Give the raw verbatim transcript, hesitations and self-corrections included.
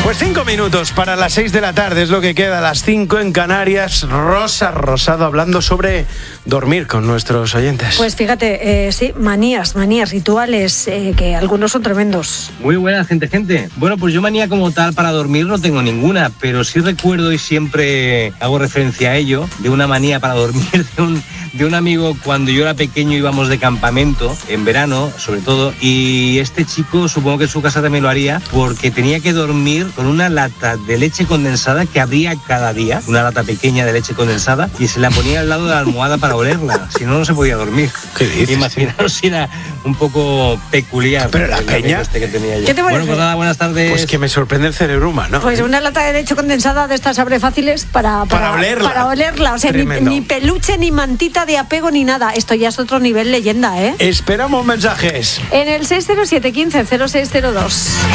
Pues cinco minutos para las seis de la tarde, es lo que queda, a las cinco en Canarias. Rosa Rosado hablando sobre dormir con nuestros oyentes. Pues fíjate, eh, sí, manías, manías, rituales, eh, que algunos son tremendos. Muy buena gente, gente. Bueno, pues yo manía como tal para dormir no tengo ninguna, pero sí recuerdo y siempre hago referencia a ello, de una manía para dormir de un, de un amigo cuando yo era pequeño, íbamos de campamento, en verano sobre todo, y este chico supongo que en su casa también lo haría, porque tenía que dormir con una lata de leche condensada que abría cada día, una lata pequeña de leche condensada, y se la ponía al lado de la almohada para olerla, si no, no se podía dormir. ¿Qué dices? Imaginaros si era un poco peculiar. Pero la peña... Este que tenía yo. ¿Qué te parece? Bueno, pues nada, buenas tardes. Pues que me sorprende el cerebro humano. Pues una lata de leche condensada de estas abre fáciles para, para, Para olerla. Para olerla, o sea, ni, ni peluche, ni mantita de apego, ni nada. Esto ya es otro nivel leyenda, ¿eh? Esperamos mensajes. En el seis cero siete, quince, cero seis cero dos.